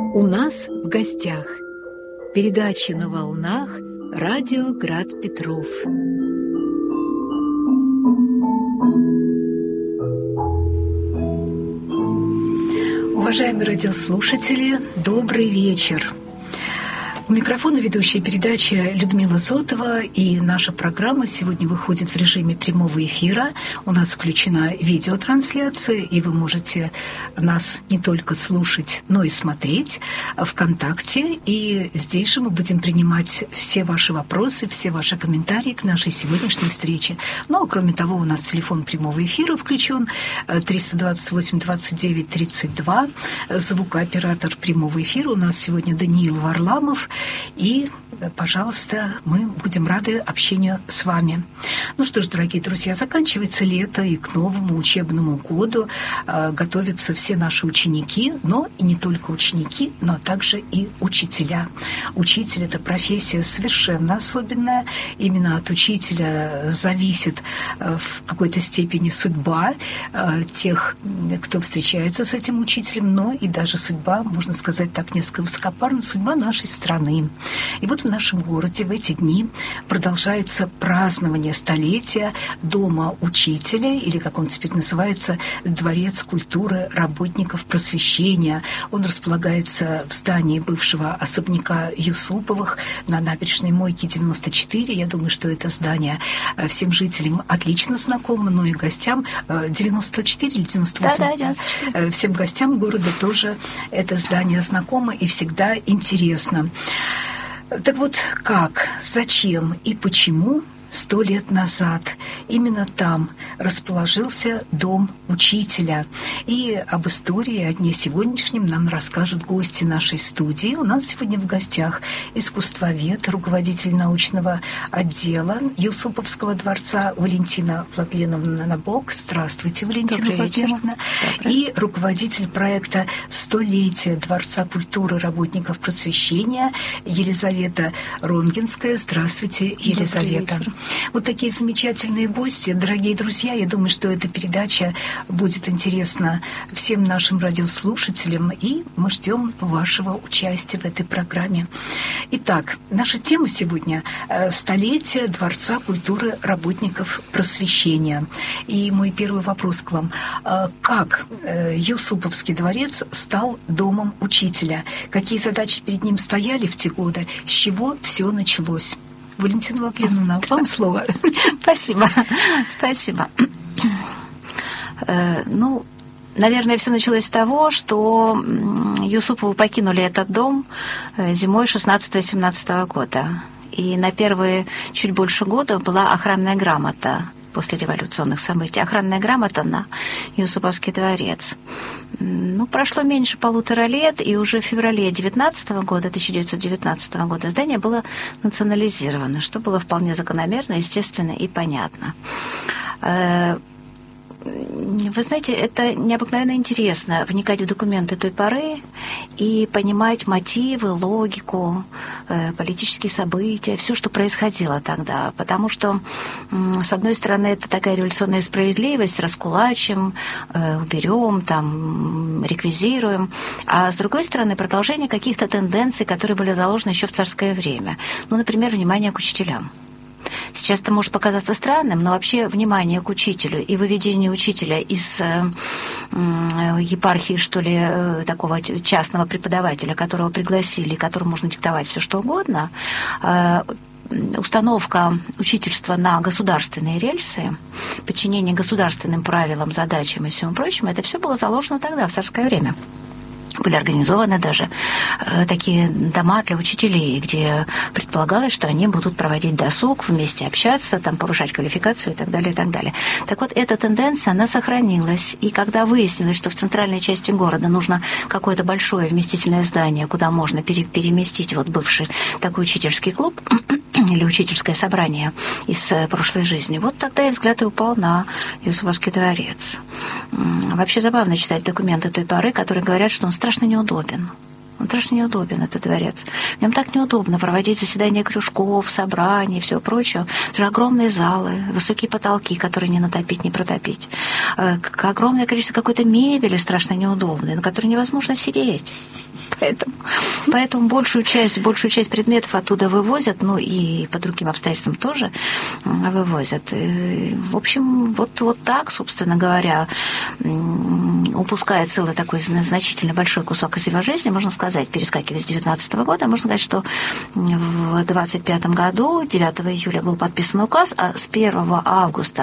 У нас в гостях. Передача на волнах радио Град Петров. Уважаемые радиослушатели, добрый вечер. У микрофона ведущая передачи Людмила Зотова, и наша программа сегодня выходит в режиме прямого эфира. У нас включена видеотрансляция, и вы можете нас не только слушать, но и смотреть ВКонтакте. И здесь же мы будем принимать все ваши вопросы, все ваши комментарии к нашей сегодняшней встрече. Ну, а кроме того, у нас телефон прямого эфира включен 328-29-32. Звукооператор прямого эфира у нас сегодня Даниил Варламов. И, пожалуйста, мы будем рады общению с вами. Ну что ж, дорогие друзья, заканчивается лето, и к новому учебному году готовятся все наши ученики, но и не только ученики, но также и учителя. Учитель – это профессия совершенно особенная. Именно от учителя зависит в какой-то степени судьба тех, кто встречается с этим учителем, но и даже судьба, можно сказать так несколько высокопарно, судьба нашей страны. И вот в нашем городе в эти дни продолжается празднование столетия Дома учителя, или, как он теперь называется, Дворец культуры работников просвещения. Он располагается в здании бывшего особняка Юсуповых на набережной Мойки 94. Я думаю, что это здание всем жителям отлично знакомо, но и гостям 94 или 98? Да, 94. Всем гостям города тоже это здание знакомо и всегда интересно. Так вот, как, зачем и почему 100 лет назад именно там расположился Дом учителя? И об истории, о дне сегодняшнем нам расскажут гости нашей студии. У нас сегодня в гостях искусствовед, руководитель научного отдела Юсуповского дворца Валентина Владленовна Набок. Здравствуйте, Валентина Владленовна. И руководитель проекта «Столетие Дворца культуры работников просвещения» Елизавета Ронгинская. Здравствуйте, Елизавета. Вот такие замечательные гости. Дорогие друзья, я думаю, что эта передача будет интересна всем нашим радиослушателям, и мы ждем вашего участия в этой программе. Итак, наша тема сегодня – «Столетие Дворца культуры работников просвещения». И мой первый вопрос к вам. Как Юсуповский дворец стал домом учителя? Какие задачи перед ним стояли в те годы? С чего все началось? Валентина Владленовна, вам слово. Спасибо. Ну, наверное, все началось с того, что Юсуповы покинули этот дом зимой 16-17 года. И на первые чуть больше года была охранная грамота после революционных событий. Охранная грамота на Юсуповский дворец. Ну, прошло меньше 1,5 лет, и уже в феврале 1919 года здание было национализировано, что было вполне закономерно, естественно и понятно. Вы знаете, это необыкновенно интересно вникать в документы той поры и понимать мотивы, логику, политические события, все, что происходило тогда. Потому что, с одной стороны, это такая революционная справедливость, раскулачим, уберем, там, реквизируем, а с другой стороны, продолжение каких-то тенденций, которые были заложены еще в царское время. Ну, например, внимание к учителям. Сейчас это может показаться странным, но вообще внимание к учителю и выведение учителя из епархии, что ли, такого частного преподавателя, которого пригласили, которому можно диктовать все что угодно, установка учительства на государственные рельсы, подчинение государственным правилам, задачам и всему прочему, это все было заложено тогда, в царское время. Были организованы даже такие дома для учителей, где предполагалось, что они будут проводить досуг, вместе общаться, там, повышать квалификацию и так далее, и так далее. Так вот, эта тенденция, она сохранилась. И когда выяснилось, что в центральной части города нужно какое-то большое вместительное здание, куда можно переместить вот бывший такой учительский клуб или учительское собрание из прошлой жизни, вот тогда и взгляд и упал на Юсуповский дворец. Вообще забавно читать документы той поры, которые говорят, что он страшно неудобен. Он страшно неудобен, этот дворец. В нем так неудобно проводить заседания кружков, собраний и всего прочего. Это же огромные залы, высокие потолки, которые не натопить, не протопить. Огромное количество какой-то мебели страшно неудобной, на которой невозможно сидеть. Поэтому большую часть предметов оттуда вывозят, ну и по другим обстоятельствам тоже вывозят. И, в общем, вот так, собственно говоря, упуская целый такой значительно большой кусок из его жизни, можно сказать, перескакивая с 19 года, можно сказать, что в 25 году, 9 июля был подписан указ, а с 1 августа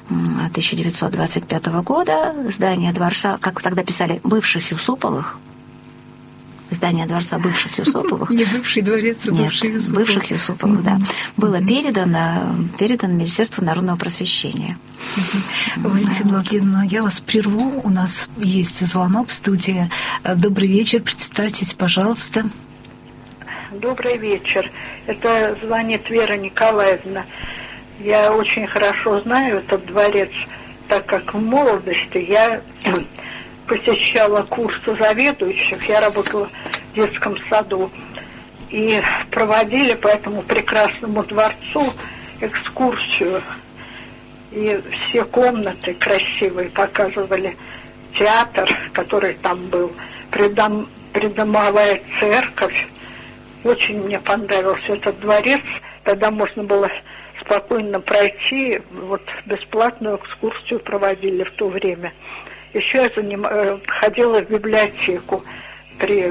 1925 года здание дворца, как тогда писали, бывших Юсуповых, здание дворца бывших Юсуповых. Не бывший дворец, а бывших Юсуповых. Бывших Юсуповых, да. Было передано Министерству народного просвещения. Валентина Владимировна, я вас прерву. У нас есть звонок в студии. Добрый вечер. Представьтесь, пожалуйста. Добрый вечер. Это звонит Вера Николаевна. Я очень хорошо знаю этот дворец, так как в молодости я посещала курсы заведующих, я работала в детском саду, и проводили по этому прекрасному дворцу экскурсию. И все комнаты красивые показывали, театр, который там был, придомовая церковь. Очень мне понравился этот дворец. Тогда можно было спокойно пройти, вот бесплатную экскурсию проводили в то время. Еще я ходила в библиотеку при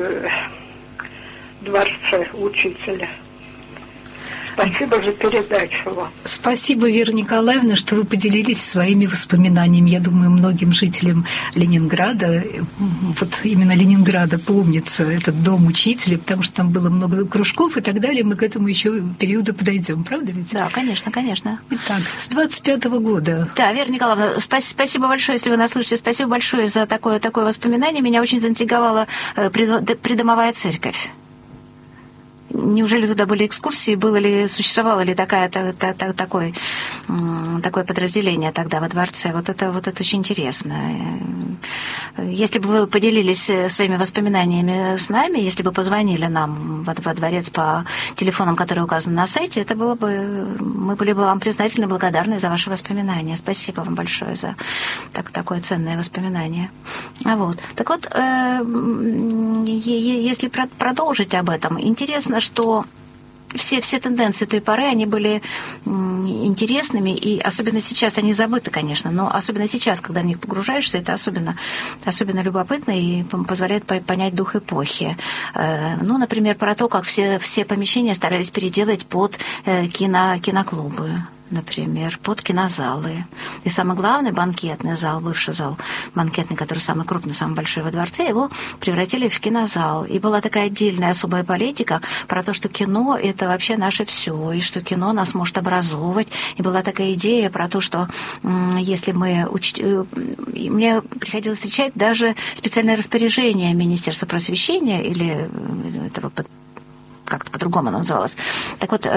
дворце учителя. Спасибо за передачу вам. Спасибо, Вера Николаевна, что вы поделились своими воспоминаниями. Я думаю, многим жителям Ленинграда, вот именно Ленинграда помнится этот дом учителя, потому что там было много кружков и так далее. Мы к этому еще периоду подойдем, правда ведь? Да, конечно, конечно. Итак, с 25-го года. Да, Вера Николаевна, спасибо большое, если вы нас слышите. Спасибо большое за такое воспоминание. Меня очень заинтриговала придомовая церковь. Неужели туда были экскурсии, существовало ли такое подразделение тогда во дворце? Вот это очень интересно. Если бы вы поделились своими воспоминаниями с нами, если бы позвонили нам во дворец по телефонам, которые указаны на сайте, мы были бы вам признательны и благодарны за ваши воспоминания. Спасибо вам большое за такое ценное воспоминание. Вот. Так вот, если продолжить об этом, интересно, что все тенденции той поры, они были интересными, и особенно сейчас, они забыты, конечно, но особенно сейчас, когда в них погружаешься, это особенно любопытно и позволяет понять дух эпохи. Ну, например, про то, как все помещения старались переделать под киноклубы. Например, под кинозалы. И самый главный банкетный зал, бывший зал банкетный, который самый крупный, самый большой во дворце, его превратили в кинозал. И была такая отдельная особая политика про то, что кино – это вообще наше все, и что кино нас может образовывать. И была такая идея про то, что если мне приходилось встречать даже специальное распоряжение Министерства просвещения или этого как-то по-другому оно называлось. Так вот,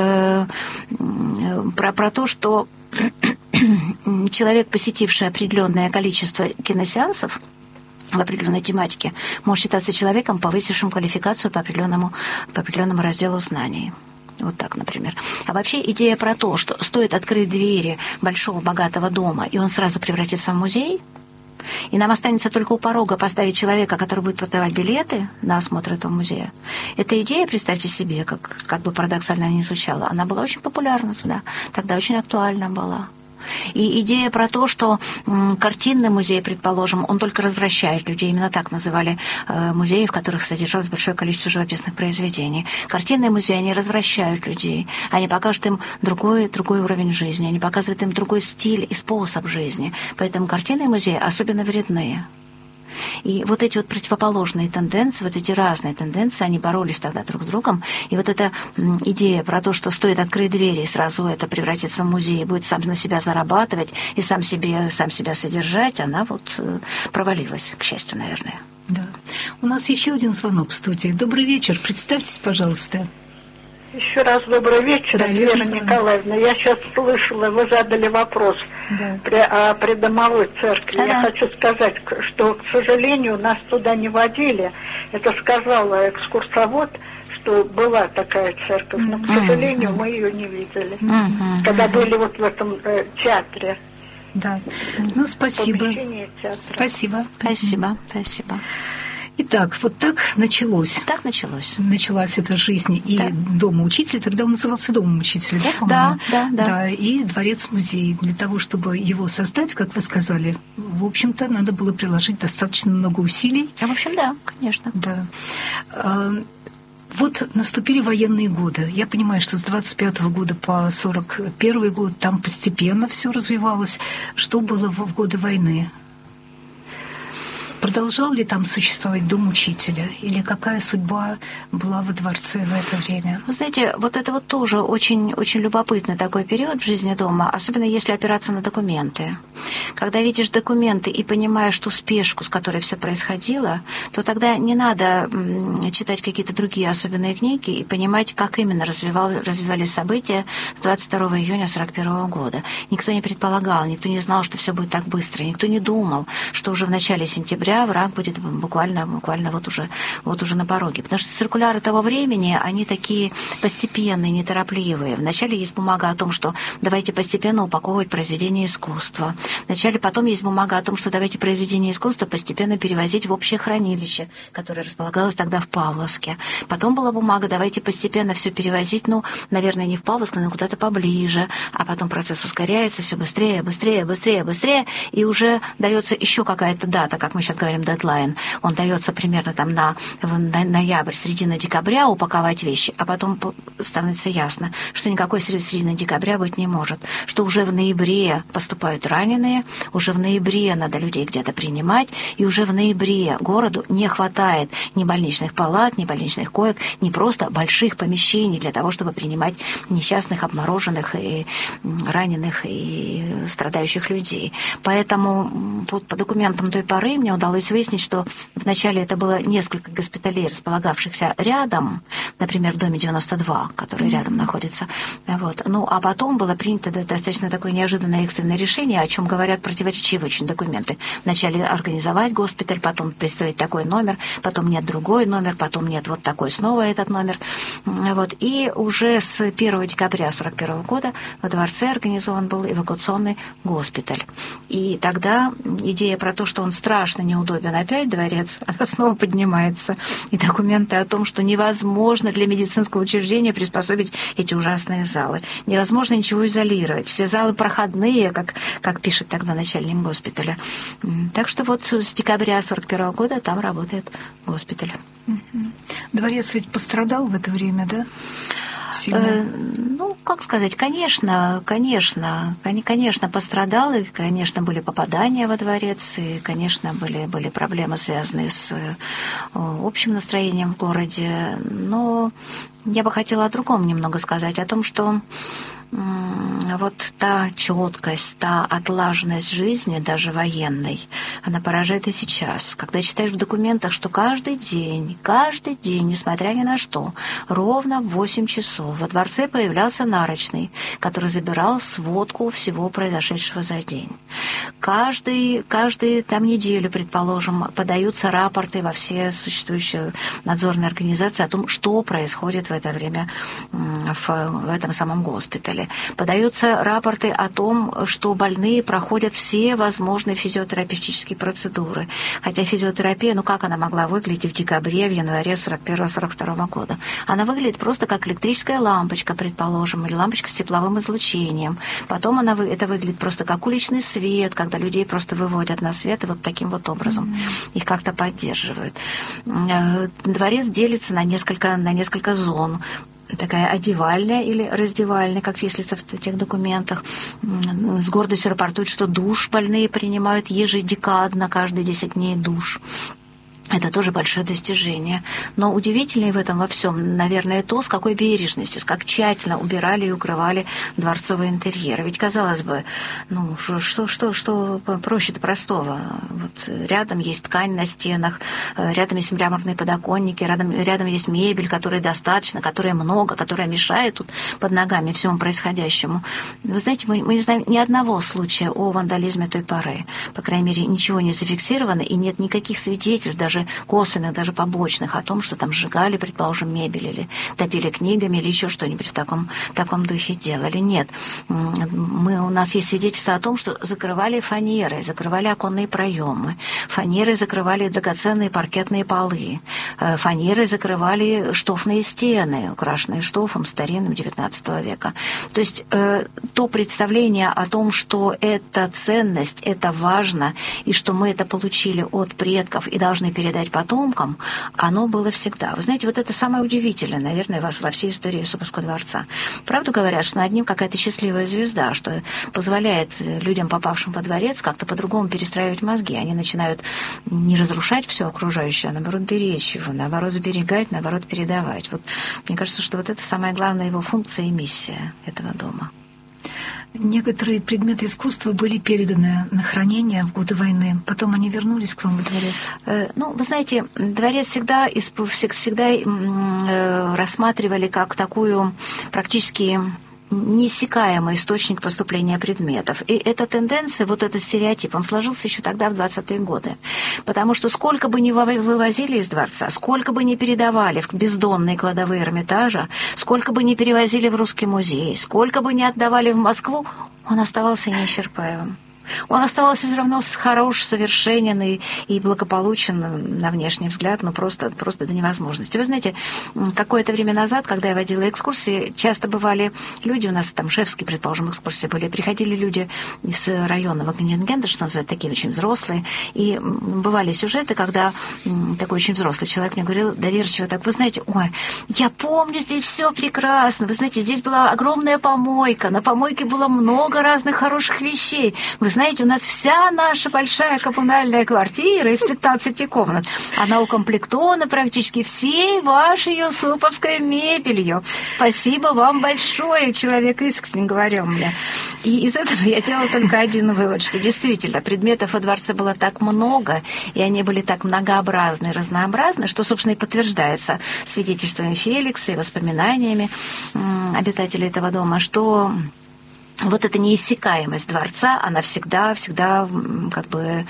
про то, что человек, посетивший определенное количество киносеансов в определенной тематике, может считаться человеком, повысившим квалификацию по определенному разделу знаний. Вот так, например. А вообще идея про то, что стоит открыть двери большого богатого дома, и он сразу превратится в музей, и нам останется только у порога поставить человека, который будет продавать билеты на осмотр этого музея. Эта идея, представьте себе, как бы парадоксально она ни звучала, она была очень популярна тогда очень актуальна была. И идея про то, что картинный музей, предположим, он только развращает людей, именно так называли музеи, в которых содержалось большое количество живописных произведений. Картинные музеи, они развращают людей, они покажут им другой уровень жизни, они показывают им другой стиль и способ жизни. Поэтому картинные музеи особенно вредны. И вот эти вот противоположные тенденции, вот эти разные тенденции, они боролись тогда друг с другом. И вот эта идея про то, что стоит открыть двери, и сразу это превратится в музей, будет сам на себя зарабатывать и сам себя содержать, она вот провалилась, к счастью, наверное. Да. У нас еще один звонок в студии. Добрый вечер. Представьтесь, пожалуйста. Еще раз добрый вечер, да, Вера Николаевна. Я сейчас слышала, вы задали вопрос о придомовой церкви. Да. Я хочу сказать, что, к сожалению, нас туда не водили. Это сказала экскурсовод, что была такая церковь, но, к сожалению, мы ее не видели. Когда были вот в этом театре. Да. Ну, спасибо. Помещение театра. Спасибо. Спасибо. Итак, вот так началось. Так началось. Началась эта жизнь и Дома учителя. Тогда он назывался Домом учителя, да, по-моему? Да. И дворец-музей. Для того, чтобы его создать, как вы сказали, в общем-то, надо было приложить достаточно много усилий. В общем, да, конечно. Да. Вот наступили военные годы. Я понимаю, что с 25-го года по 41-й год там постепенно все развивалось. Что было в годы войны? Продолжал ли там существовать Дом учителя? Или какая судьба была во дворце в это время? Вы знаете, вот это вот тоже очень, очень любопытный такой период в жизни дома, особенно если опираться на документы. Когда видишь документы и понимаешь ту спешку, с которой все происходило, то тогда не надо читать какие-то другие особенные книги и понимать, как именно развивались события 22 июня 1941 года. Никто не предполагал, никто не знал, что все будет так быстро, никто не думал, что уже в начале сентября враг будет буквально вот уже на пороге. Потому что циркуляры того времени, они такие постепенные, неторопливые. Вначале есть бумага о том, что давайте постепенно упаковывать произведения искусства. Вначале потом есть бумага о том, что давайте произведения искусства постепенно перевозить в общее хранилище, которое располагалось тогда в Павловске. Потом была бумага, давайте постепенно все перевозить, наверное, не в Павловск, но куда-то поближе. А потом процесс ускоряется, все быстрее, и уже дается еще какая-то дата, как мы сейчас говорим, дедлайн. Он дается примерно там на ноябрь, середина декабря упаковать вещи, а потом становится ясно, что никакой середины декабря быть не может, что уже в ноябре поступают раненые, уже в ноябре надо людей где-то принимать, и уже в ноябре городу не хватает ни больничных палат, ни больничных коек, ни просто больших помещений для того, чтобы принимать несчастных, обмороженных и раненых и страдающих людей. Поэтому по документам той поры мне удалось выяснить, что вначале это было несколько госпиталей, располагавшихся рядом, например, в доме 92, который рядом находится. Вот. А потом было принято достаточно такое неожиданное экстренное решение, о чем говорят противоречивые очень документы. Вначале организовать госпиталь, потом представить такой номер, потом нет другой номер, потом нет вот такой снова этот номер. Вот. И уже с 1 декабря 1941 года во дворце организован был эвакуационный госпиталь. И тогда идея про то, что он страшно неудобен опять, дворец, она снова поднимается. И документы о том, что невозможно для медицинского учреждения приспособить эти ужасные залы. Невозможно ничего изолировать. Все залы проходные, как пишет тогда начальник госпиталя. Так что вот с декабря 1941 года там работает госпиталь. Дворец ведь пострадал в это время, да? Сильно? Как сказать, конечно, пострадал, и, конечно, были попадания во дворец, и, конечно, были проблемы, связанные с общим настроением в городе. Но я бы хотела о другом немного сказать, о том, что вот та четкость, та отлаженность жизни, даже военной, она поражает и сейчас. Когда читаешь в документах, что каждый день, несмотря ни на что, ровно в 8 часов во дворце появлялся нарочный, который забирал сводку всего произошедшего за день. Каждую там неделю, предположим, подаются рапорты во все существующие надзорные организации о том, что происходит в это время в этом самом госпитале. Подаются рапорты о том, что больные проходят все возможные физиотерапевтические процедуры. Хотя физиотерапия, как она могла выглядеть в декабре, в январе 1941-1942 года? Она выглядит просто как электрическая лампочка, предположим, или лампочка с тепловым излучением. Потом это выглядит просто как уличный свет, когда людей просто выводят на свет и вот таким вот образом их как-то поддерживают. Дворец делится на несколько зон. Такая одевальная или раздевальная, как числится в этих документах. С гордостью рапортуют, что душ больные принимают ежедекадно, каждые 10 дней душ. Это тоже большое достижение. Но удивительнее в этом во всем, наверное, то, с какой бережностью, как тщательно убирали и укрывали дворцовые интерьеры. Ведь, казалось бы, что проще-то простого. Вот рядом есть ткань на стенах, рядом есть мраморные подоконники, рядом есть мебель, которой достаточно, которой много, которая мешает тут под ногами всему происходящему. Вы знаете, мы не знаем ни одного случая о вандализме той поры. По крайней мере, ничего не зафиксировано, и нет никаких свидетельств, даже даже косвенных, даже побочных, о том, что там сжигали, предположим, мебель или топили книгами или еще что-нибудь в таком духе делали. Нет. У нас есть свидетельство о том, что закрывали фанеры, закрывали оконные проемы, фанеры закрывали драгоценные паркетные полы, фанеры закрывали штофные стены, украшенные штофом старинным XIX века. То есть то представление о том, что это ценность, это важно, и что мы это получили от предков и должны передать потомкам, оно было всегда. Вы знаете, вот это самое удивительное, наверное, во всей истории Юсуповского дворца. Правду говорят, что над ним какая-то счастливая звезда, что позволяет людям, попавшим во дворец, как-то по-другому перестраивать мозги. Они начинают не разрушать все окружающее, а наоборот беречь его, наоборот сберегать, наоборот передавать. Вот мне кажется, что вот это самая главная его функция и миссия этого дома. Некоторые предметы искусства были переданы на хранение в годы войны. Потом они вернулись к вам во дворец? Вы знаете, дворец всегда рассматривали как такую практически неиссякаемый источник поступления предметов. И эта тенденция, вот этот стереотип, он сложился еще тогда, в 20-е годы. Потому что сколько бы ни вывозили из дворца, сколько бы ни передавали в бездонные кладовые Эрмитажа, сколько бы ни перевозили в Русский музей, сколько бы ни отдавали в Москву, он оставался неисчерпаемым. Он оставался все равно хорош, совершенен и благополучен на внешний взгляд, но просто до невозможности. Вы знаете, какое-то время назад, когда я водила экскурсии, часто бывали люди, у нас там шефские, предположим, экскурсии были, приходили люди из районного контингента, что называют, такие очень взрослые, и бывали сюжеты, когда такой очень взрослый человек мне говорил доверчиво так: вы знаете, ой, я помню, здесь все прекрасно, вы знаете, здесь была огромная помойка, на помойке было много разных хороших вещей, вы знаете, у нас вся наша большая коммунальная квартира из 15 комнат, она укомплектована практически всей вашей юсуповской мебелью. Спасибо вам большое, человек искренне говорил мне. И из этого я делала только один вывод, что действительно предметов во дворце было так много, и они были так многообразны и разнообразны, что, собственно, и подтверждается свидетельствами Феликса и воспоминаниями обитателей этого дома, что вот эта неиссякаемость дворца, она всегда как бы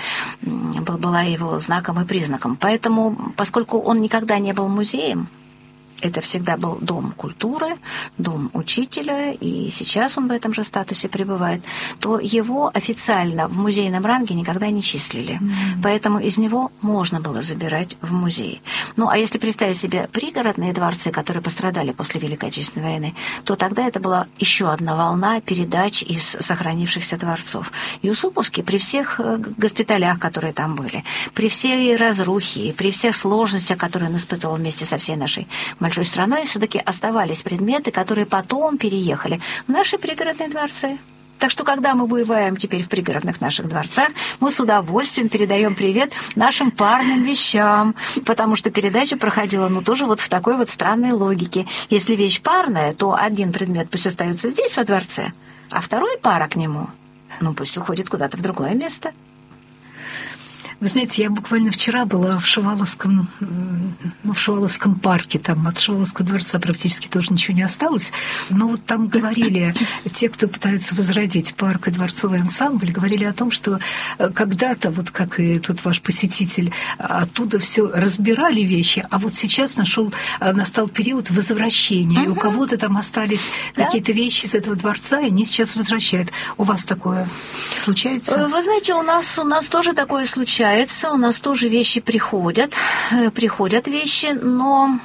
была его знаком и признаком. Поэтому, поскольку он никогда не был музеем, это всегда был дом культуры, дом учителя, и сейчас он в этом же статусе пребывает, то его официально в музейном ранге никогда не числили. Поэтому из него можно было забирать в музей. Ну, а если представить себе пригородные дворцы, которые пострадали после Великой Отечественной войны, то тогда это была еще одна волна передач из сохранившихся дворцов. Юсуповский при всех госпиталях, которые там были, при всей разрухе, при всех сложностях, которые он испытывал вместе со всей нашей большой страной, все-таки оставались предметы, которые потом переехали в наши пригородные дворцы. Так что, когда мы бываем теперь в пригородных наших дворцах, мы с удовольствием передаем привет нашим парным вещам, потому что передача проходила, тоже вот в такой вот странной логике. Если вещь парная, то один предмет пусть остается здесь, во дворце, а второй пара к нему, пусть уходит куда-то в другое место. Вы знаете, я буквально вчера была в Шуваловском парке, там от Шуваловского дворца практически тоже ничего не осталось, но вот там говорили, те, кто пытаются возродить парк и дворцовый ансамбль, говорили о том, что когда-то, вот как и тот ваш посетитель, оттуда все разбирали вещи, а вот сейчас настал период возвращения, и у кого-то там остались какие-то вещи из этого дворца, и они сейчас возвращают. У вас такое случается? Вы знаете, у нас тоже такое случается. У нас тоже вещи приходят вещи, но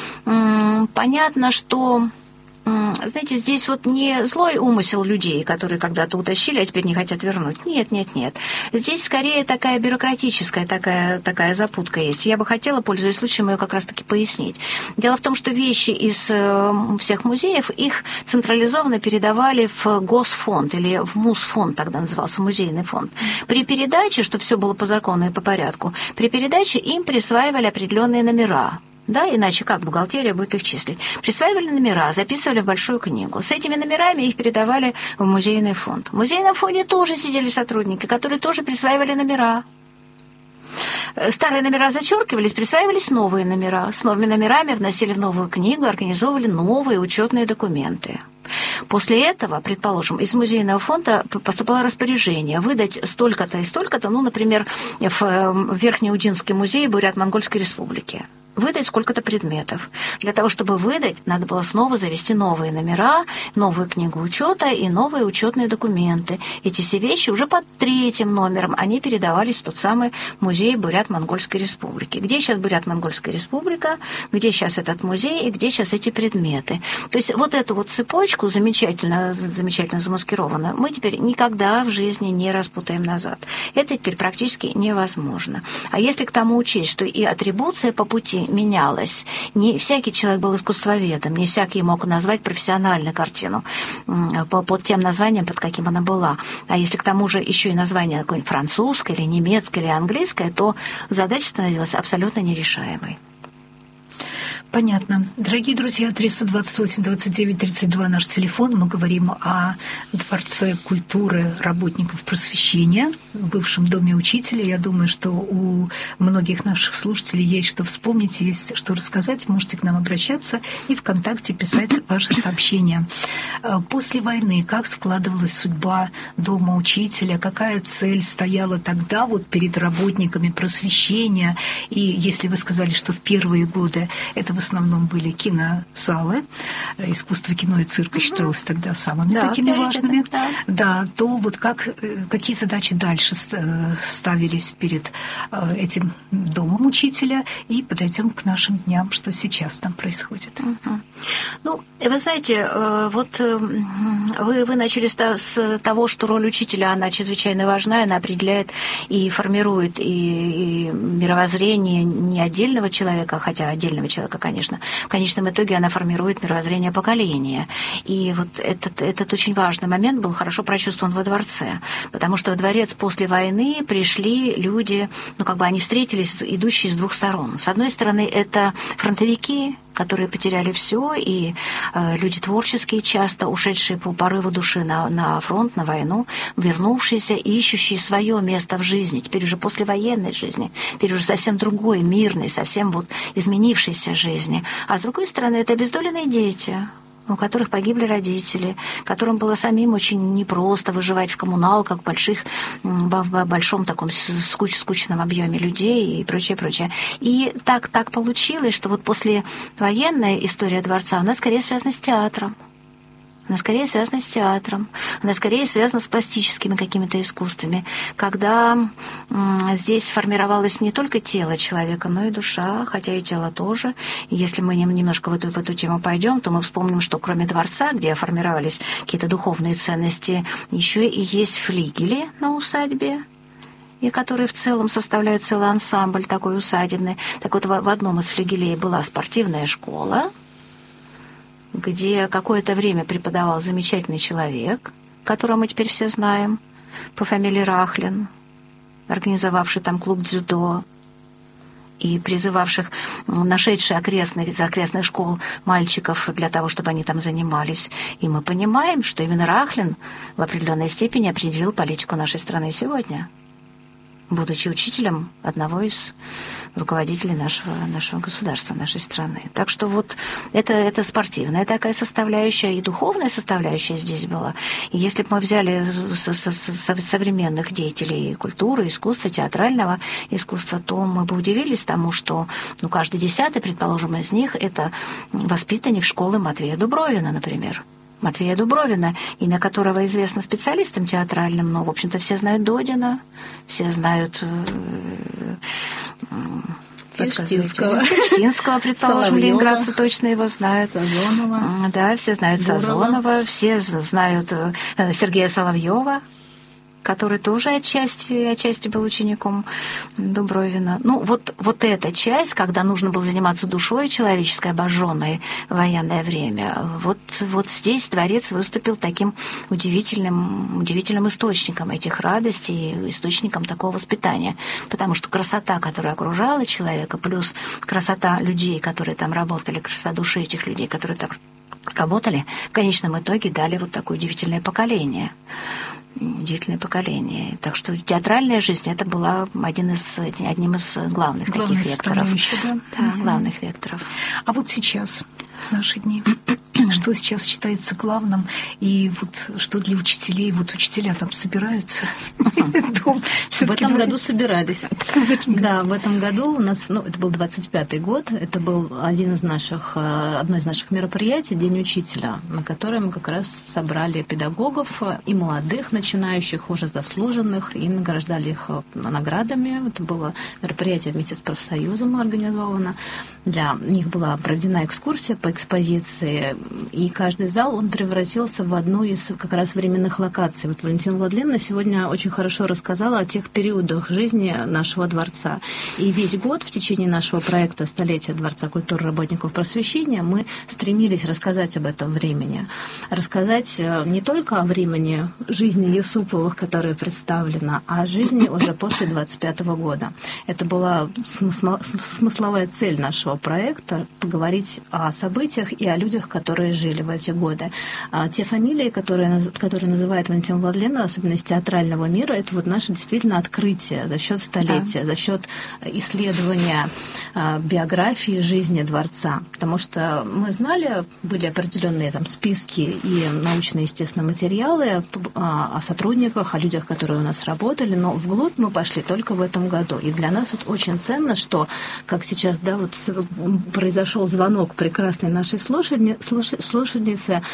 понятно, что, знаете, здесь вот не злой умысел людей, которые когда-то утащили, а теперь не хотят вернуть. Нет. Здесь скорее такая бюрократическая такая запутка есть. Я бы хотела, пользуясь случаем, ее как раз-таки пояснить. Дело в том, что вещи из всех музеев, их централизованно передавали в Госфонд или в Мусфонд, тогда назывался музейный фонд. При передаче, что все было по закону и по порядку, при передаче им присваивали определенные номера. Да, иначе как бухгалтерия будет их числить? Присваивали номера, записывали в большую книгу. С этими номерами их передавали в музейный фонд. В музейном фонде тоже сидели сотрудники, которые тоже присваивали номера. Старые номера зачеркивались, присваивались новые номера. С новыми номерами вносили в новую книгу, организовывали новые учетные документы. После этого, предположим, из музейного фонда поступало распоряжение выдать столько-то и столько-то, ну, например, в Верхнеудинский музей Бурят-Монгольской республики. Выдать сколько-то предметов. Для того, чтобы выдать, надо было снова завести новые номера, новую книгу учета и новые учетные документы. Эти все вещи уже под 3-м номером, они передавались в тот самый музей Бурят-Монгольской республики. Где сейчас Бурят-Монгольская республика, где сейчас этот музей и где сейчас эти предметы. То есть вот эту вот цепочку, замечательно замаскированную, мы теперь никогда в жизни не распутаем назад. Это теперь практически невозможно. А если к тому учесть, что и атрибуция по пути менялась. Не всякий человек был искусствоведом, не всякий мог назвать профессионально картину под тем названием, под каким она была. А если к тому же еще и название какое-нибудь французское, или немецкое, или английское, то задача становилась абсолютно нерешаемой. Понятно. Дорогие друзья, 328 29 32 наш телефон. Мы говорим о Дворце культуры работников просвещения, бывшем доме учителя. Я думаю, что у многих наших слушателей есть что вспомнить, есть что рассказать. Можете к нам обращаться и ВКонтакте писать ваши сообщения. После войны как складывалась судьба дома учителя? Какая цель стояла тогда вот перед работниками просвещения? И если вы сказали, что в первые годы это в основном были кинозалы, искусство кино и цирка считалось тогда самыми такими важными, то вот какие задачи дальше ставились перед этим домом учителя, и подойдем к нашим дням, что сейчас там происходит. Ну, вы знаете, вот вы начали с того, что роль учителя, она чрезвычайно важна, она определяет и формирует и мировоззрение не отдельного человека, хотя отдельного человека, конечно, в конечном итоге она формирует мировоззрение поколения. И вот этот очень важный момент был хорошо прочувствован во дворце, потому что во дворец после войны пришли люди, они встретились, идущие с двух сторон. С одной стороны, это фронтовики, которые потеряли все, и люди творческие, часто ушедшие по порыву души на фронт, на войну, вернувшиеся, ищущие свое место в жизни, теперь уже послевоенной жизни, теперь уже совсем другой, мирной, совсем изменившейся жизни. А с другой стороны, это обездоленные дети, у которых погибли родители, которым было самим очень непросто выживать в коммуналках, в большом таком скучном объеме людей и прочее, прочее. И так получилось, что послевоенная история дворца, она скорее связана с театром. Она скорее связана с пластическими какими-то искусствами, когда здесь формировалось не только тело человека, но и душа, хотя и тело тоже. И если мы немножко в эту тему пойдем, то мы вспомним, что кроме дворца, где формировались какие-то духовные ценности, еще и есть флигели на усадьбе, и которые в целом составляют целый ансамбль такой усадебный. Так вот, в одном из флигелей была спортивная школа, где какое-то время преподавал замечательный человек, которого мы теперь все знаем, по фамилии Рахлин, организовавший там клуб дзюдо и призывавших, нашедших из окрестных школ мальчиков для того, чтобы они там занимались. И мы понимаем, что именно Рахлин в определенной степени определил политику нашей страны сегодня, будучи учителем одного из руководителей нашего государства, нашей страны. Так что это спортивная такая составляющая, и духовная составляющая здесь была. И если бы мы взяли современных деятелей культуры, искусства, театрального искусства, то мы бы удивились тому, что каждый 10-й, предположим, из них это воспитанник школы Матвея Дубровина, например. Матвея Дубровина, имя которого известно специалистам театральным, но, в общем-то, все знают Додина, все знают Фельштинского, предположим, ленинградцы точно его знают. Сазонова. Да, все знают Сазонова, все знают Сергея Соловьева, который тоже отчасти был учеником Дубровина. Вот эта часть, когда нужно было заниматься душой человеческой, обожженной в военное время, вот здесь дворец выступил таким удивительным источником этих радостей, источником такого воспитания. Потому что красота, которая окружала человека, плюс красота людей, которые там работали, красота души этих людей, которые там работали, в конечном итоге дали такое удивительное поколение. Так что театральная жизнь это была одним из главных таких векторов. Да? Да, главных векторов. А вот сейчас в наши дни? Что сейчас считается главным, и вот что для учителей, вот учителя там собираются? В этом году собирались. Да, в этом году у нас, это был 25-й год, это был одно из наших мероприятий, День учителя, на котором мы как раз собрали педагогов и молодых, начинающих, уже заслуженных, и награждали их наградами. Это было мероприятие вместе с профсоюзом организовано. Для них была проведена экскурсия по экспозиции, и каждый зал, он превратился в одну из как раз временных локаций. Вот Валентина Владимировна сегодня очень хорошо рассказала о тех периодах жизни нашего дворца. И весь год в течение нашего проекта «Столетие Дворца культуры работников просвещения» мы стремились рассказать об этом времени. Рассказать не только о времени жизни Юсуповых, которая представлена, а о жизни уже после 25-го года. Это была смысловая цель нашего проекта — поговорить о событиях и о людях, которые жили в эти годы. Те фамилии, которые называет Валентина Владимировна, особенно из театрального мира, это вот наше действительно открытие за счет столетия, за счет исследования биографии жизни дворца. Потому что мы знали, были определенные там списки и научные, естественно, материалы о сотрудниках, о людях, которые у нас работали, но вглубь мы пошли только в этом году. И для нас вот очень ценно, что, как сейчас, да, вот произошел звонок прекрасной нашей слушательницы.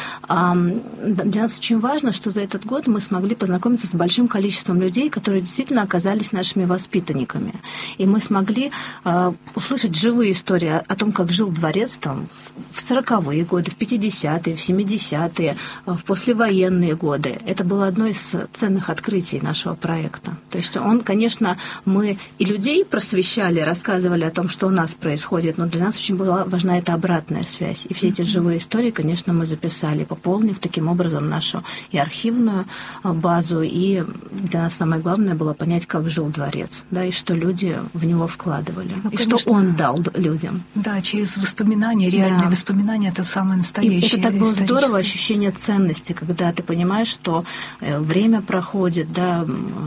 Для нас очень важно, что за этот год мы смогли познакомиться с большим количеством людей, которые действительно оказались нашими воспитанниками. И мы смогли услышать живые истории о том, как жил дворец там в 40-е годы, в 50-е, в 70-е, в послевоенные годы. Это было одно из ценных открытий нашего проекта. То есть он, конечно, мы и людей просвещали, рассказывали о том, что у нас происходит, но для нас очень была важна эта обратная связь. И все эти живые истории, конечно, мы записали, пополнив таким образом нашу и архивную базу, и для нас самое главное было понять, как жил дворец, да, и что люди в него вкладывали, и конечно, что он дал людям. Да, через воспоминания, реальные воспоминания, это самое настоящее. И это так было здорово, ощущение ценности, когда ты понимаешь, что время проходит, да,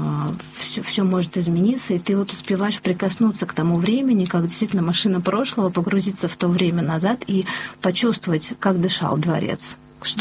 все может измениться, и ты вот успеваешь прикоснуться к тому времени, как действительно машина прошлого, погрузиться в то время назад и почувствовать, как дышал дворец.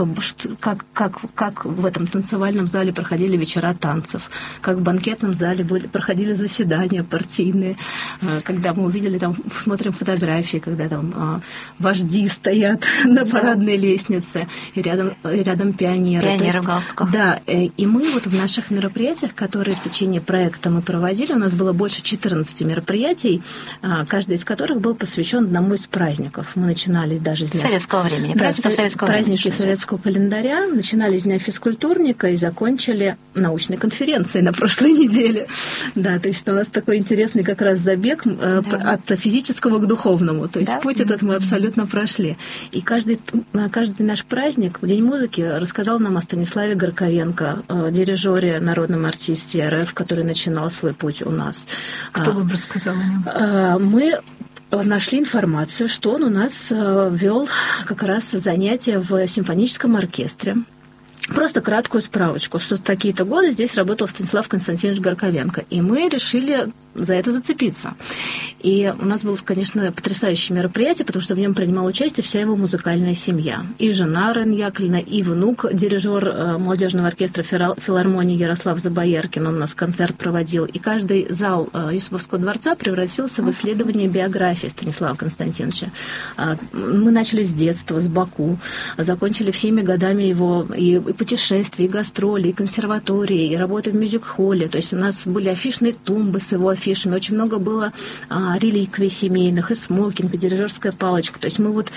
Как в этом танцевальном зале проходили вечера танцев, как в банкетном зале проходили заседания партийные, когда мы увидели, там, смотрим фотографии, когда там вожди стоят на парадной лестнице, и рядом пионеры. Пионеры в галстуках. Да, и мы вот в наших мероприятиях, которые в течение проекта мы проводили, у нас было больше 14 мероприятий, каждый из которых был посвящен одному из праздников. Мы начинали даже с советского времени, праздники советского календаря, начинали с Дня физкультурника и закончили научной конференцией на прошлой неделе. Да, то есть у нас такой интересный как раз забег от физического к духовному. То есть путь этот мы абсолютно прошли. И каждый наш праздник, День музыки, рассказал нам о Станиславе Горковенко, дирижере, народном артисте РФ, который начинал свой путь у нас. Кто вам рассказал о нем? Мы нашли информацию, что он у нас вел как раз занятия в симфоническом оркестре. Просто краткую справочку, что в такие-то годы здесь работал Станислав Константинович Горковенко. И мы решили за это зацепиться. И у нас было, конечно, потрясающее мероприятие, потому что в нем принимала участие вся его музыкальная семья. И жена Рен Яковлевна, и внук, дирижер молодежного оркестра филармонии Ярослав Забояркин, он у нас концерт проводил. И каждый зал Юсуповского дворца превратился в исследование биографии Станислава Константиновича. Мы начали с детства, с Баку, закончили всеми годами его и путешествий, и гастролей, и консерватории, и работы в мюзик-холле. То есть у нас были афишные тумбы с его афишами, очень много было реликвий семейных, и смокинг, и дирижерская палочка. То есть мы вот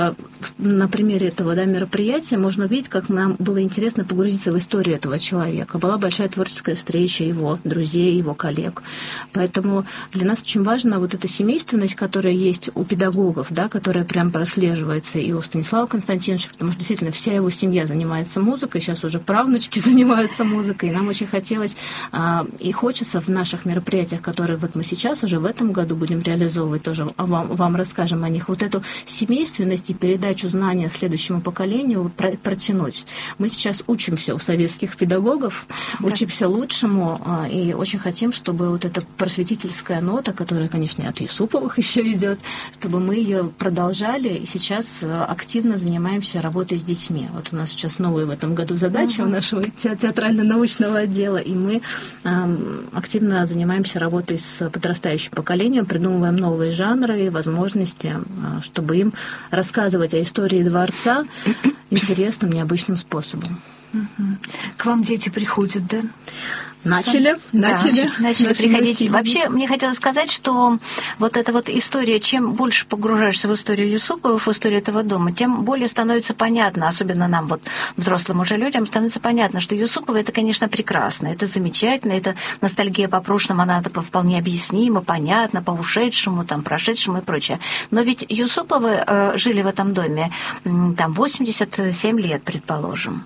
на примере этого мероприятия можно увидеть, как нам было интересно погрузиться в историю этого человека. Была большая творческая встреча его друзей, его коллег. Поэтому для нас очень важна вот эта семейственность, которая есть у педагогов, да, которая прям прослеживается и у Станислава Константиновича, потому что действительно вся его семья занимается музыкой, сейчас уже правнучки занимаются музыкой, и нам очень хотелось и хочется в наших мероприятиях, которые вот мы сейчас уже в этом году будем реализовывать, тоже вам расскажем о них, вот эту семейственность и передачу знания следующему поколению протянуть. Мы сейчас учимся у советских педагогов, учимся лучшему, и очень хотим, чтобы вот эта просветительская нота, которая, конечно, от Юсуповых еще идет, чтобы мы ее продолжали, и сейчас активно занимаемся работой с детьми. Вот у нас сейчас новые в этом году задачи у нашего театрально-научного отдела, и мы активно занимаемся работой с подрастающим поколением, придумываем новые жанры и возможности, чтобы им рассказывать о истории дворца интересным, необычным способом. К вам дети приходят, да? Начали приходить. Вообще, мне хотелось сказать, что вот эта вот история, чем больше погружаешься в историю Юсуповых, в историю этого дома, тем более становится понятно, особенно нам, вот взрослым уже людям, становится понятно, что Юсуповы — это, конечно, прекрасно, это замечательно, это ностальгия по прошлому, она вполне объяснима, понятна, по ушедшему, там, прошедшему и прочее. Но ведь Юсуповы жили в этом доме там 87 лет, предположим.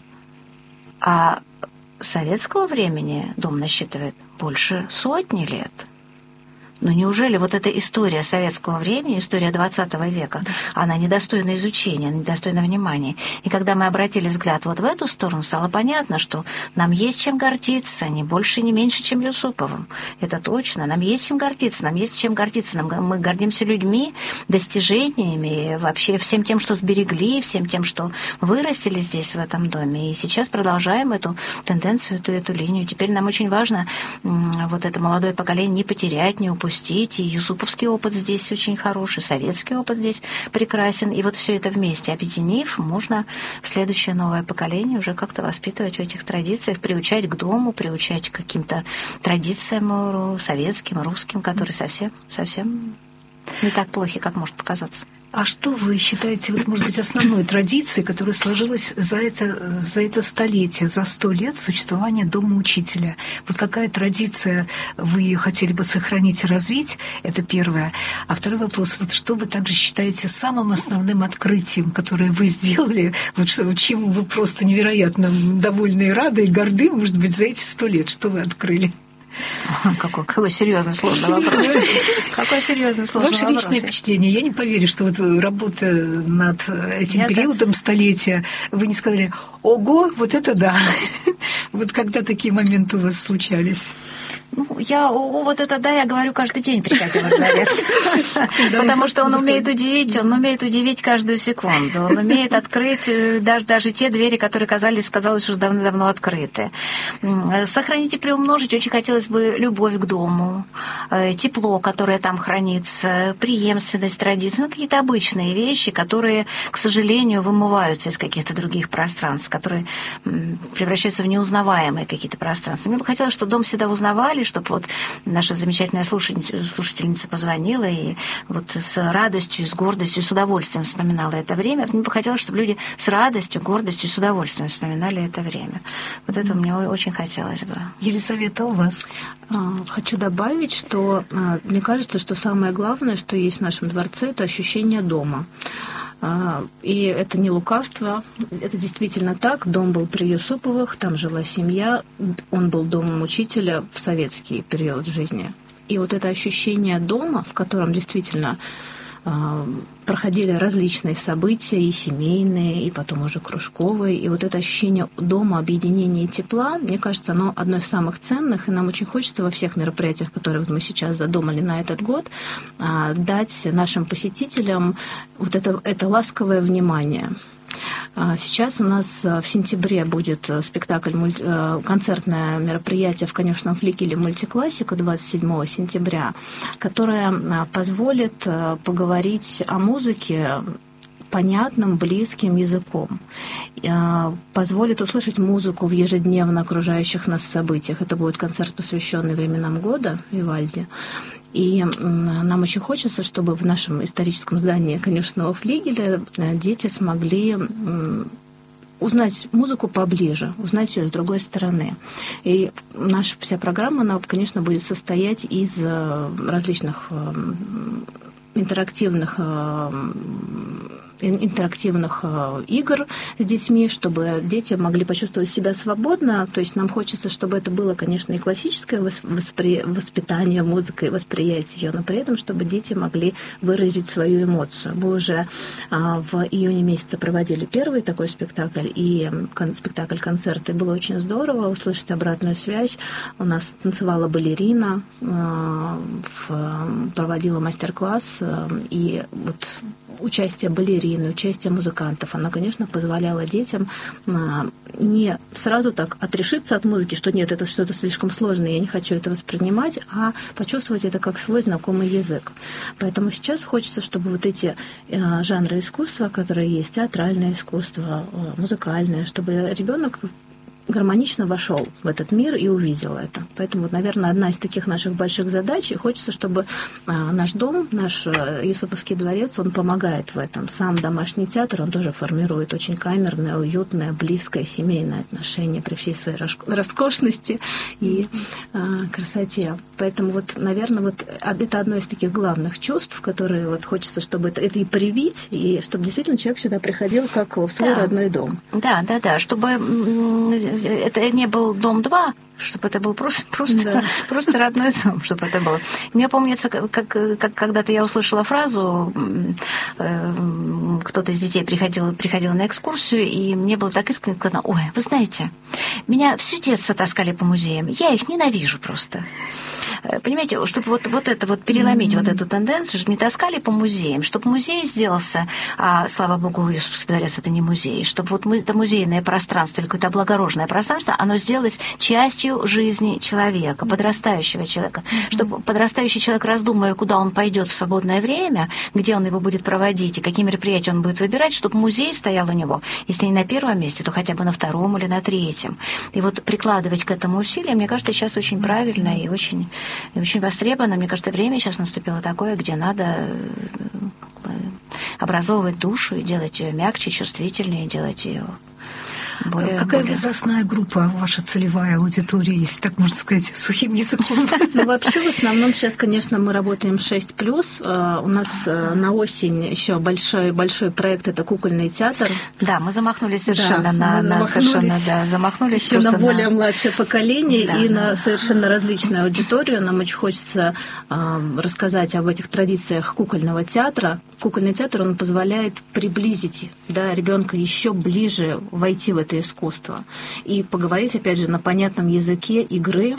А советского времени дом насчитывает больше 100 лет. Но неужели вот эта история советского времени, история 20 века, она недостойна изучения, она недостойна внимания? И когда мы обратили взгляд вот в эту сторону, стало понятно, что нам есть чем гордиться, ни больше, ни меньше, чем Юсуповым. Это точно. Нам есть чем гордиться, мы гордимся людьми, достижениями, вообще всем тем, что сберегли, всем тем, что вырастили здесь, в этом доме. И сейчас продолжаем эту тенденцию, эту линию. Теперь нам очень важно вот это молодое поколение не потерять, не упустить. И юсуповский опыт здесь очень хороший, советский опыт здесь прекрасен. И вот все это вместе объединив, можно следующее новое поколение уже как-то воспитывать в этих традициях, приучать к дому, приучать к каким-то традициям советским, русским, которые совсем не так плохи, как может показаться. А что вы считаете, вот, может быть, основной традицией, которая сложилась за это столетие, за 100 лет существования Дома учителя? Вот какая традиция вы ее хотели бы сохранить и развить? Это первое. А второй вопрос. Вот что вы также считаете самым основным открытием, которое вы сделали, вот чему вы просто невероятно довольны и рады, и горды, может быть, за эти 100 лет? Что вы открыли? Какой серьезный, сложный вопрос. Какой серьезный, сложный вопрос. Ваше личное впечатление. Я не поверю, что вот работая над этим периодом столетия, вы не сказали: ого, вот это да. Вот когда такие моменты у вас случались? Вот это да, я говорю каждый день, приходя во дворец. Потому что он умеет удивить каждую секунду. Он умеет открыть даже те двери, которые казалось, уже давно открыты. Сохранить и приумножить очень хотелось бы любовь к дому, тепло, которое там хранится, преемственность традиций, какие-то обычные вещи, которые, к сожалению, вымываются из каких-то других пространств, которые превращаются в неузнаваемые какие-то пространства. Мне бы хотелось, чтобы дом всегда узнавали, чтобы вот наша замечательная слушательница позвонила и вот с радостью, с гордостью, с удовольствием вспоминала это время. Мне бы хотелось, чтобы люди с радостью, гордостью, с удовольствием вспоминали это время. Вот это мне очень хотелось бы. Елизавета, у вас? Хочу добавить, что мне кажется, что самое главное, что есть в нашем дворце, это ощущение дома. И это не лукавство, это действительно так. Дом был при Юсуповых, там жила семья, он был домом учителя в советский период жизни. И вот это ощущение дома, в котором действительно проходили различные события, и семейные, и потом уже кружковые. И вот это ощущение дома, объединения и тепла, мне кажется, оно одно из самых ценных, и нам очень хочется во всех мероприятиях, которые мы сейчас задумали на этот год, дать нашим посетителям вот это ласковое внимание. Сейчас у нас в сентябре будет спектакль, концертное мероприятие в конюшенном флигеле «Мультиклассика» 27 сентября, которое позволит поговорить о музыке понятным, близким языком, позволит услышать музыку в ежедневно окружающих нас событиях. Это будет концерт, посвященный временам года Вивальди. И нам очень хочется, чтобы в нашем историческом здании конюшенного флигеля дети смогли узнать музыку поближе, узнать ее с другой стороны. И наша вся программа, она, конечно, будет состоять из различных интерактивных интерактивных игр с детьми, чтобы дети могли почувствовать себя свободно. То есть нам хочется, чтобы это было, конечно, и классическое воспитание музыкой, восприятие ее, но при этом, чтобы дети могли выразить свою эмоцию. Мы уже в июне месяце проводили первый такой спектакль, и спектакль-концерт, и было очень здорово услышать обратную связь. У нас танцевала балерина, проводила мастер-класс, и вот участие балерины, участие музыкантов, оно, конечно, позволяло детям не сразу так отрешиться от музыки, что нет, это что-то слишком сложное, я не хочу это воспринимать, а почувствовать это как свой знакомый язык. Поэтому сейчас хочется, чтобы вот эти жанры искусства, которые есть, театральное искусство, музыкальное, чтобы ребенок гармонично вошел в этот мир и увидел это. Поэтому, наверное, одна из таких наших больших задач, и хочется, чтобы наш дом, наш Юсуповский дворец, он помогает в этом. Сам домашний театр, он тоже формирует очень камерное, уютное, близкое, семейное отношение при всей своей роскошности и красоте. Поэтому, вот, наверное, вот это одно из таких главных чувств, которые вот хочется, чтобы это и привить, и чтобы действительно человек сюда приходил как в свой родной дом. Да, чтобы это не был дом 2, чтобы это был просто родной дом, чтобы это было. Мне помнится, как когда-то я услышала фразу, кто-то из детей приходил на экскурсию, и мне было так искренне сказано: ой, вы знаете, меня всё детство таскали по музеям, я их ненавижу просто. Понимаете, чтобы вот это вот переломить вот эту тенденцию, чтобы не таскали по музеям, чтобы музей сделался, слава богу, Юсуповский дворец — это не музей, чтобы вот это музейное пространство или какое-то облагороженное пространство, оно сделалось частью жизни человека, подрастающего человека, чтобы подрастающий человек, раздумывая, куда он пойдет в свободное время, где он его будет проводить и какие мероприятия он будет выбирать, чтобы музей стоял у него, если не на первом месте, то хотя бы на втором или на третьем. И вот прикладывать к этому усилия, мне кажется, сейчас очень правильно и очень востребовано. Мне кажется, время сейчас наступило такое, где надо образовывать душу и делать ее мягче, чувствительнее, делать ее Какая возрастная группа ваша целевая аудитория, если так можно сказать, сухим языком? Ну, вообще, в основном сейчас, конечно, мы работаем 6+. У нас на осень еще большой проект — это кукольный театр. Да, мы замахнулись совершенно замахнулись еще на более младшее поколение и на совершенно различную аудиторию. Нам очень хочется рассказать об этих традициях кукольного театра. Кукольный театр, он позволяет приблизить ребенка еще ближе, войти в это искусство и поговорить, опять же, на понятном языке игры,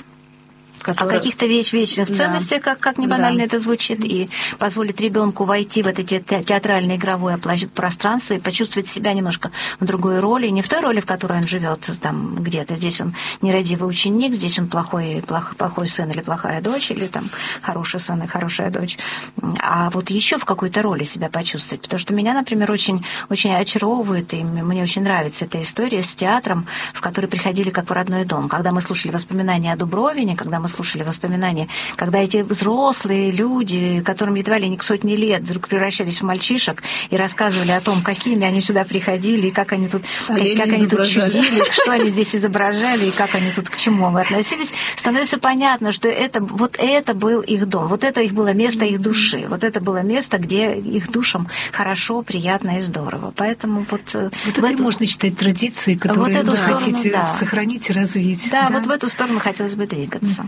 о каких-то вечных ценностях, как не банально это звучит, и позволит ребенку войти в это театральное игровое пространство и почувствовать себя немножко в другой роли, не в той роли, в которой он живет там где-то. Здесь он нерадивый ученик, здесь он плохой сын или плохая дочь, или там хороший сын и хорошая дочь, а вот еще в какой-то роли себя почувствовать. Потому что меня, например, очень, очень очаровывает, и мне очень нравится эта история с театром, в который приходили как в родной дом. Когда мы слушали воспоминания о Дубровине, когда мы слушали воспоминания, когда эти взрослые люди, которым едва ли не к 100 лет, вдруг превращались в мальчишек и рассказывали о том, какими они сюда приходили, и как они тут чудили, что они здесь изображали, и как они тут к чему относились, становится понятно, что это был их дом, вот это их было место их души, вот это было место, где их душам хорошо, приятно и здорово. Поэтому это и можно считать традицией, которую вы хотите сохранить и развить. Да, вот в эту сторону хотелось бы двигаться.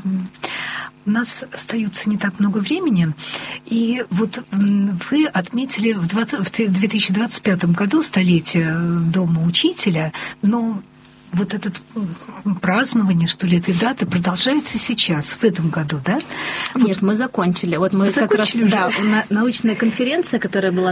У нас остается не так много времени, и вот вы отметили в 2025 году столетие Дома учителя, но вот это празднование, что ли, этой даты продолжается сейчас, в этом году, да? Нет, мы закончили. Вот мы как раз, научная конференция, которая была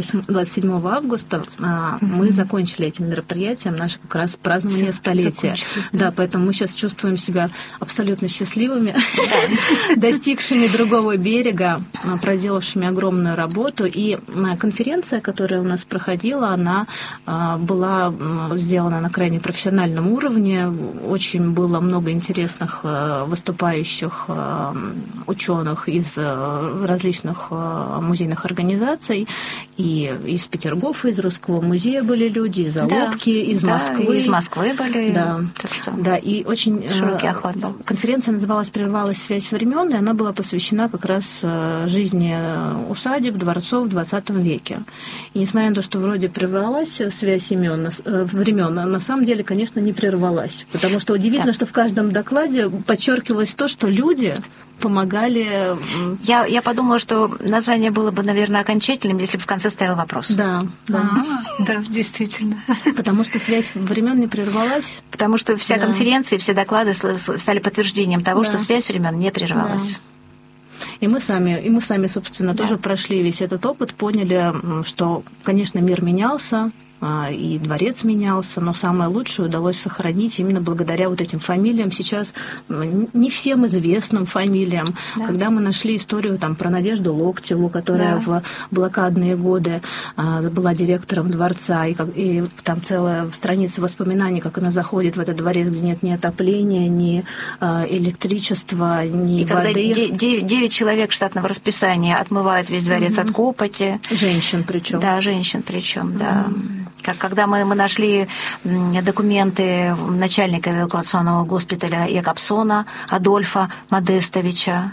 27 августа, мы закончили этим мероприятием, наше как раз празднование столетия. Да, поэтому мы сейчас чувствуем себя абсолютно счастливыми, достигшими другого берега, проделавшими огромную работу. И конференция, которая у нас проходила, она была сделана на крайне профессиональном профессиональном уровне. Очень было много интересных выступающих ученых из различных музейных организаций. И из Петергофа, из Русского музея были люди, из Алупки, из Москвы. Из Москвы были. Да. Так что да, и очень широкий охват был. Конференция называлась «Прервалась связь времен», и она была посвящена как раз жизни усадеб, дворцов в XX веке. И несмотря на то, что вроде прервалась связь времен, на самом деле, конечно, не прервалась. Потому что удивительно, что в каждом докладе подчеркивалось то, что люди помогали. Я подумала, что название было бы, наверное, окончательным, если бы в конце стоял вопрос. Да. Да, действительно. Потому что связь времен не прервалась. Потому что вся конференция, все доклады стали подтверждением того, что связь времен не прервалась. Да. И мы сами, собственно, тоже прошли весь этот опыт, поняли, что, конечно, мир менялся, и дворец менялся, но самое лучшее удалось сохранить именно благодаря вот этим фамилиям, сейчас не всем известным фамилиям. Да. Когда мы нашли историю там, про Надежду Локтеву, которая в блокадные годы была директором дворца, и там целая страница воспоминаний, как она заходит в этот дворец, где нет ни отопления, ни электричества, ни воды. И когда 9 человек штатного расписания отмывают весь дворец от копоти. Женщин причем. Да, женщин причем, да. Когда мы нашли документы начальника эвакуационного госпиталя Якобсона Адольфа Модестовича,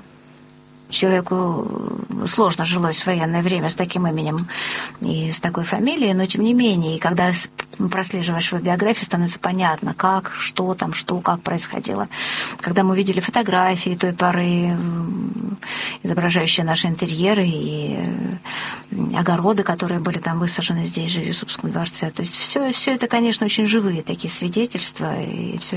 человеку сложно жилось в военное время с таким именем и с такой фамилией, но тем не менее, когда прослеживаешь его биографию, становится понятно, как, что там, как происходило. Когда мы видели фотографии той поры, изображающие наши интерьеры и огороды, которые были там высажены здесь же, в Юсупском дворце, то есть все это, конечно, очень живые такие свидетельства, и все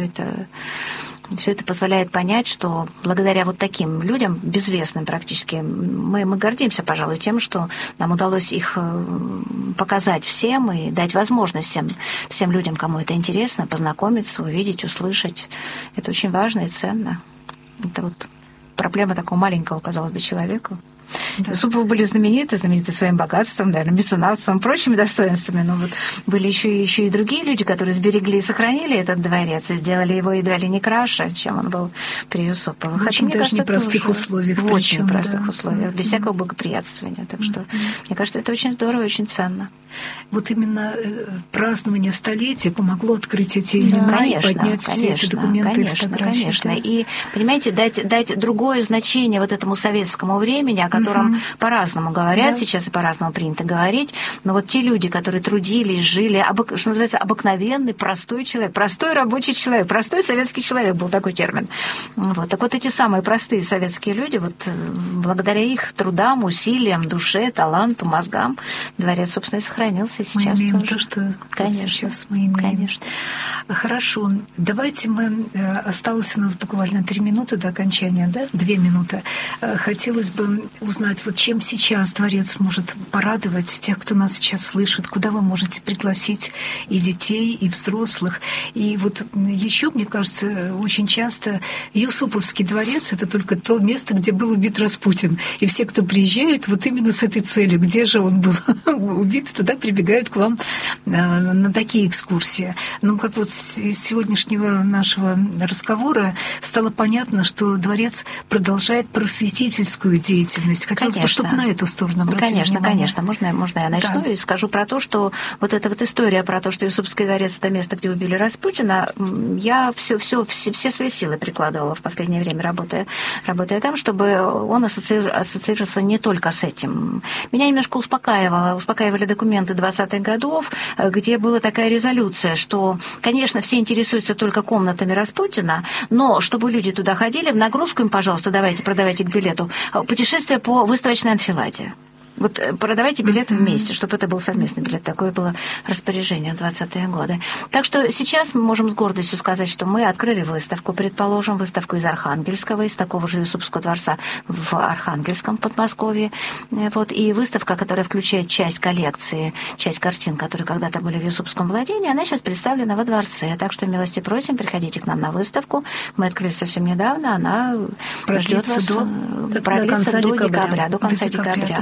это позволяет понять, что благодаря вот таким людям, безвестным практически, мы гордимся, пожалуй, тем, что нам удалось их показать всем и дать возможность всем людям, кому это интересно, познакомиться, увидеть, услышать. Это очень важно и ценно. Это вот проблема такого маленького, казалось бы, человека. Да. Юсуповы были знамениты своим богатством, наверное, меценатством, прочими достоинствами, но вот были еще и другие люди, которые сберегли и сохранили этот дворец и сделали его едва ли не краше, чем он был при Юсуповых. В очень даже непростых условиях. В очень непростых условиях, без всякого благоприятствования. Так что, мне кажется, это очень здорово и очень ценно. Вот именно празднование столетия помогло открыть эти имена и поднять все эти документы и фотографии. Конечно. И, понимаете, дать другое значение вот этому советскому времени, о котором по-разному говорят сейчас и по-разному принято говорить. Но вот те люди, которые трудились, жили, что называется, обыкновенный, простой человек, простой рабочий человек, простой советский человек, был такой термин. Вот. Так вот эти самые простые советские люди, вот благодаря их трудам, усилиям, душе, таланту, мозгам, дворец, собственно, и сохранился. Сейчас мы имеем тоже. То, что конечно, сейчас мы имеем. Конечно. Хорошо. Давайте осталось у нас буквально 3 минуты до окончания, да? 2 минуты. Хотелось бы узнать, вот чем сейчас дворец может порадовать тех, кто нас сейчас слышит, куда вы можете пригласить и детей, и взрослых. И вот еще, мне кажется, очень часто Юсуповский дворец — это только то место, где был убит Распутин. И все, кто приезжает, вот именно с этой целью, где же он был убит, туда прибегают к вам на такие экскурсии. Но как вот из сегодняшнего нашего разговора стало понятно, что дворец продолжает просветительскую деятельность. Хотелось бы, чтобы на эту сторону обратили внимание. Конечно. Можно я начну и скажу про то, что вот эта вот история про то, что Юсупский дворец — это место, где убили Распутина, я все свои силы прикладывала в последнее время, работая там, чтобы он ассоциировался не только с этим. Меня немножко успокаивали документы 20-х годов, где была такая резолюция, что, конечно, все интересуются только комнатами Распутина, но чтобы люди туда ходили, в нагрузку им, пожалуйста, продавайте к билету путешествие по выставочной анфиладе. Вот продавайте билеты вместе, чтобы это был совместный билет. Такое было распоряжение в 20-е годы. Так что сейчас мы можем с гордостью сказать, что мы открыли выставку, предположим, выставку из Архангельского, из такого же Юсупского дворца в Архангельском Подмосковье. Вот. И выставка, которая включает часть коллекции, часть картин, которые когда-то были в Юсупском владении, она сейчас представлена во дворце. Так что милости просим, приходите к нам на выставку. Мы открыли совсем недавно, она ждет вас до конца декабря. Да, так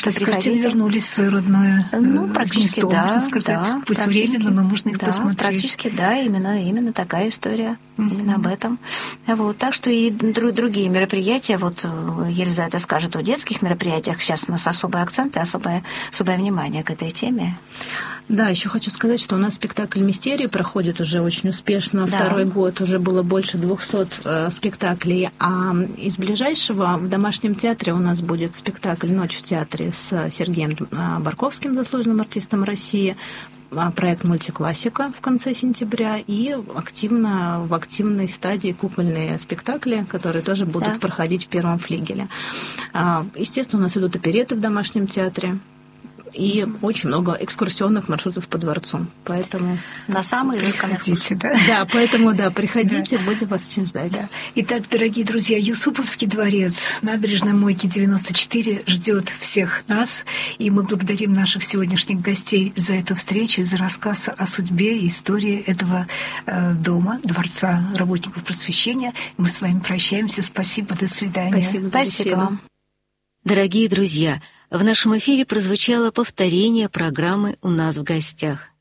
что то есть картины вернулись в свое родное практически гнездо, да, можно сказать. да, пусть временно, но можно их посмотреть. Практически да, именно такая история, именно об этом. Вот, так что и другие мероприятия, вот Елизавета скажет, о детских мероприятиях сейчас у нас особый акцент и особое внимание к этой теме. Да, еще хочу сказать, что у нас спектакль «Мистерии» проходит уже очень успешно. Да. Второй год уже было больше 200 спектаклей. А из ближайшего в Домашнем театре у нас будет спектакль «Ночь в театре» с Сергеем Барковским, заслуженным артистом России. Проект «Мультиклассика» в конце сентября и в активной стадии кукольные спектакли, которые тоже будут проходить в первом флигеле. Естественно, у нас идут оперетты в Домашнем театре. И очень много экскурсионных маршрутов по дворцу. Поэтому на самые приходите, да? Да, поэтому, приходите, будем вас очень ждать. Да. Итак, дорогие друзья, Юсуповский дворец, набережная Мойки 94 ждет всех нас. И мы благодарим наших сегодняшних гостей за эту встречу, за рассказ о судьбе и истории этого дома, Дворца работников просвещения. Мы с вами прощаемся. Спасибо, до свидания. Спасибо вам. Дорогие друзья, в нашем эфире прозвучало повторение программы «У нас в гостях».